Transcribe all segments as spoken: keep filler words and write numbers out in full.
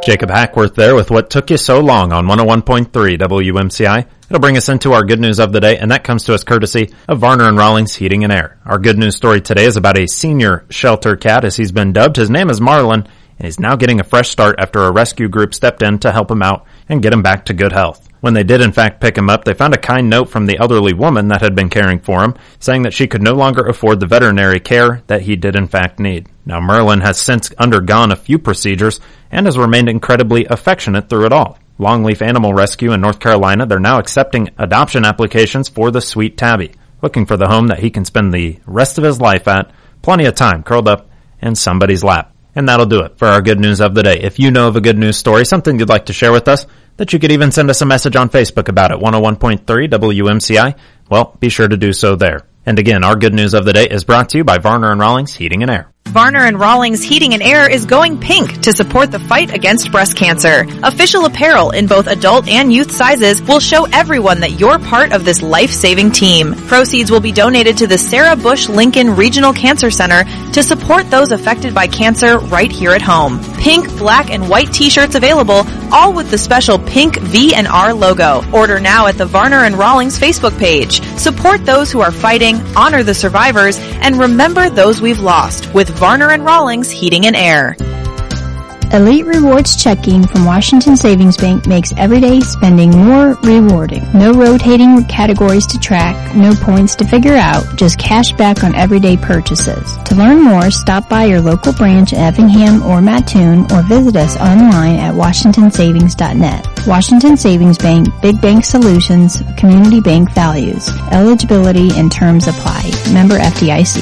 Jacob Hackworth there with What Took You So Long on one oh one point three W M C I. It'll bring us into our good news of the day, and that comes to us courtesy of Varner and Rawlings Heating and Air. Our good news story today is about a senior shelter cat, as he's been dubbed. His name is Marlin, and he's now getting a fresh start after a rescue group stepped in to help him out and get him back to good health. When they did in fact pick him up, they found a kind note from the elderly woman that had been caring for him, saying that she could no longer afford the veterinary care that he did in fact need. Now, Merlin has since undergone a few procedures and has remained incredibly affectionate through it all. Longleaf Animal Rescue in North Carolina, they're now accepting adoption applications for the sweet tabby, looking for the home that he can spend the rest of his life at, plenty of time curled up in somebody's lap. And that'll do it for our good news of the day. If you know of a good news story, something you'd like to share with us, that you could even send us a message on Facebook about it, one oh one point three W M C I, well, be sure to do so there. And again, our good news of the day is brought to you by Varner and Rawlings Heating and Air. Varner and Rawlings Heating and Air is going pink to support the fight against breast cancer. Official apparel in both adult and youth sizes will show everyone that you're part of this life-saving team. Proceeds will be donated to the Sarah Bush Lincoln Regional Cancer Center to support those affected by cancer right here at home. Pink, black, and white t-shirts available, all with the special pink V and R logo. Order now at the Varner and Rawlings Facebook page. Support those who are fighting, honor the survivors, and remember those we've lost with Varner and Rawlings Heating and Air. Elite Rewards Checking from Washington Savings Bank makes everyday spending more rewarding. No rotating categories to track, no points to figure out, just cash back on everyday purchases. To learn more, stop by your local branch in Effingham or Mattoon or visit us online at washington savings dot net. Washington Savings Bank, Big Bank Solutions, Community Bank Values. Eligibility and terms apply. Member F D I C.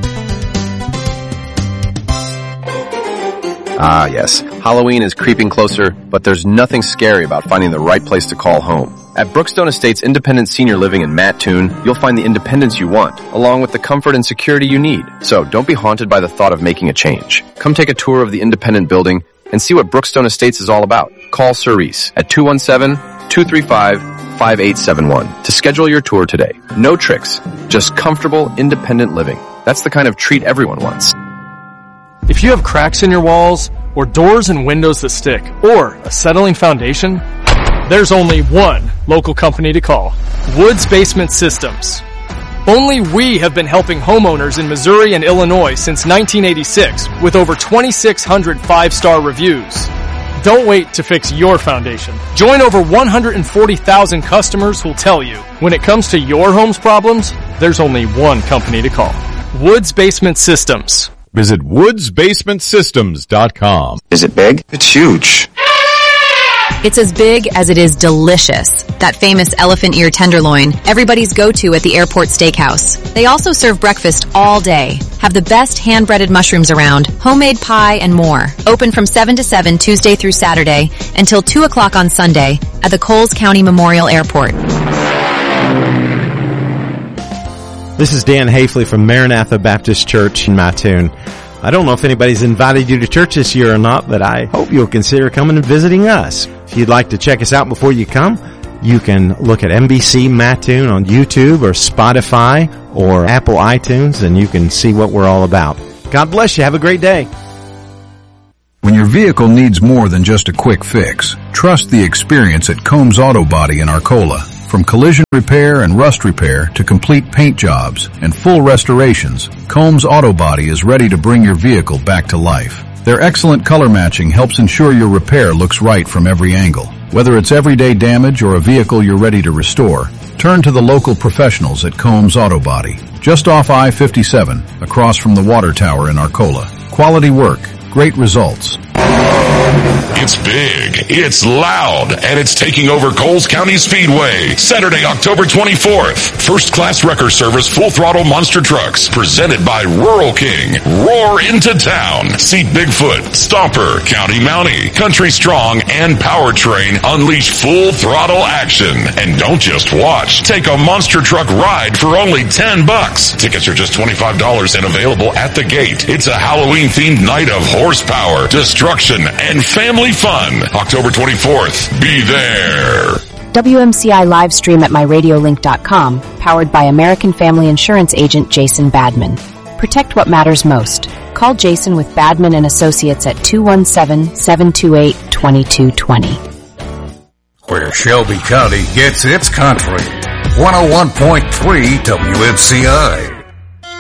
Ah, yes. Halloween is creeping closer, but there's nothing scary about finding the right place to call home. At Brookstone Estates Independent Senior Living in Mattoon, you'll find the independence you want, along with the comfort and security you need. So don't be haunted by the thought of making a change. Come take a tour of the independent building and see what Brookstone Estates is all about. Call Cerise at two one seven, two three five, five eight seven one to schedule your tour today. No tricks, just comfortable, independent living. That's the kind of treat everyone wants. If you have cracks in your walls, or doors and windows that stick, or a settling foundation, there's only one local company to call. Woods Basement Systems. Only we have been helping homeowners in Missouri and Illinois since nineteen eighty-six, with over twenty-six hundred five-star reviews. Don't wait to fix your foundation. Join over one hundred forty thousand customers who'll tell you, when it comes to your home's problems, there's only one company to call. Woods Basement Systems. Visit woods basement systems dot com. Is it big? It's huge. It's as big as it is delicious. That famous elephant ear tenderloin, everybody's go-to at the airport steakhouse. They also serve breakfast all day, have the best hand-breaded mushrooms around, homemade pie, and more. Open from seven to seven Tuesday through Saturday until two o'clock on Sunday at the Coles County Memorial Airport. This is Dan Hafley from Maranatha Baptist Church in Mattoon. I don't know if anybody's invited you to church this year or not, but I hope you'll consider coming and visiting us. If you'd like to check us out before you come, you can look at M B C Mattoon on YouTube or Spotify or Apple iTunes, and you can see what we're all about. God bless you. Have a great day. When your vehicle needs more than just a quick fix, trust the experience at Combs Auto Body in Arcola. From collision repair and rust repair to complete paint jobs and full restorations, Combs Auto Body is ready to bring your vehicle back to life. Their excellent color matching helps ensure your repair looks right from every angle. Whether it's everyday damage or a vehicle you're ready to restore, turn to the local professionals at Combs Auto Body, just off I fifty-seven, across from the Water Tower in Arcola. Quality work, great results. It's big, it's loud, and it's taking over Coles County Speedway. Saturday, October twenty-fourth. First Class Wrecker Service Full Throttle Monster Trucks. Presented by Rural King. Roar into town. See Bigfoot, Stomper, County Mountie, Country Strong, and Powertrain unleash full throttle action. And don't just watch. Take a monster truck ride for only ten bucks. Tickets are just twenty-five dollars and available at the gate. It's a Halloween-themed night of horsepower, destruction, and family fun. October twenty-fourth. Be there. W M C I live stream at my radio link dot com, powered by American Family Insurance agent Jason Badman. Protect what matters most. Call Jason with Badman and Associates at two one seven, seven two eight, two two two zero. Where Shelby County gets its country. one oh one point three W M C I.